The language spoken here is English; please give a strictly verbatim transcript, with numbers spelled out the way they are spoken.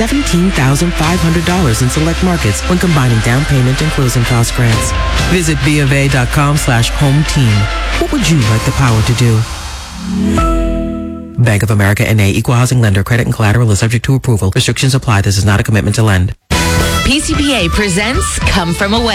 seventeen thousand five hundred dollars in select markets when combining down payment and closing cost grants. Visit BofA.com slash home team. What would you like the power to do? Bank of America N A, Equal Housing Lender. Credit and collateral is subject to approval. Restrictions apply. This is not a commitment to lend. P C P A presents Come From Away.